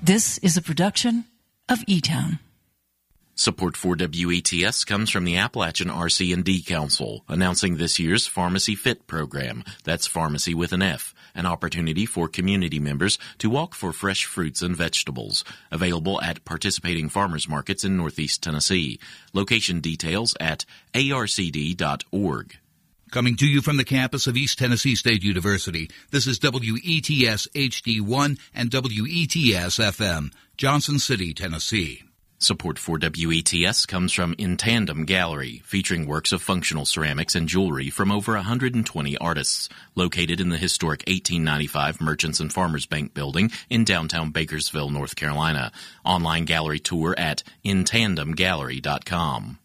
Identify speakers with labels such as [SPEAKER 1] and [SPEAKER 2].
[SPEAKER 1] This is a production of eTown.
[SPEAKER 2] Support for WETS comes from the Appalachian RC&D Council, announcing this year's Pharmacy Fit program. That's pharmacy with an F, an opportunity for community members to walk for fresh fruits and vegetables. Available at participating farmers markets in Northeast Tennessee. Location details at arcd.org.
[SPEAKER 3] Coming to you from the campus of East Tennessee State University, this is WETS HD1 and WETS FM, Johnson City, Tennessee.
[SPEAKER 2] Support for WETS comes from In Tandem Gallery, featuring works of functional ceramics and jewelry from over 120 artists. Located in the historic 1895 Merchants and Farmers Bank building in downtown Bakersville, North Carolina. Online gallery tour at intandemgallery.com.